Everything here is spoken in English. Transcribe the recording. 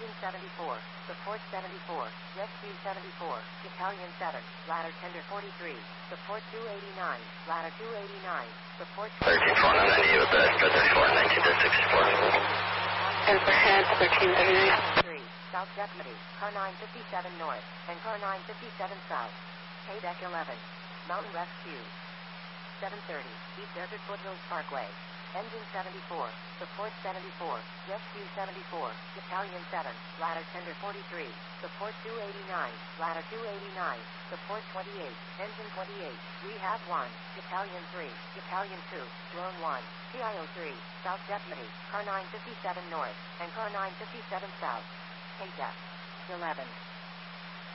Engine 74, support 74, rescue 74, Battalion 7, ladder tender 43, support 289, ladder 289, support 13-490 with the Desert 419-64. Overhead 1339. 3, South Deputy, car 957 north, and car 957 south. Paydeck 11, Mountain Rescue. 730, East Desert Foothills Parkway. Engine 74, support 74, rescue 74, Battalion 7, ladder tender 43, support 289, ladder 289, support 28, engine 28, rehab 1, Battalion 3, Battalion 2, drone 1, PIO 3, South Deputy, car 957 north, and car 957 south. Paydeck 11.